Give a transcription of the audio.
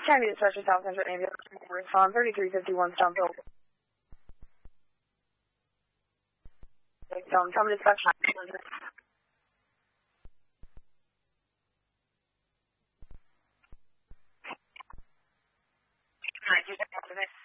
County Dispatcher South Central Ambulance. Respond 3351 Stonehill. Come dispatch. Alright,